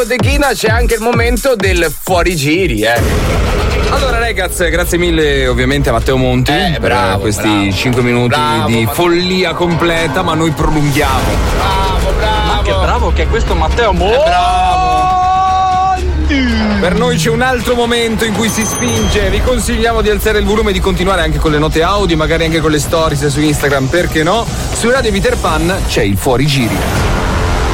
Techina c'è anche il momento del fuorigiri, Allora ragazzi, grazie mille ovviamente a Matteo Monti per questi 5 minuti di follia completa, ma noi prolunghiamo. Ma che bravo che è questo Matteo Monti! Per noi c'è un altro momento in cui si spinge. Vi consigliamo di alzare il volume e di continuare anche con le note audio, magari anche con le stories su Instagram, perché no? Su Radio Peter Pan c'è il fuorigiri.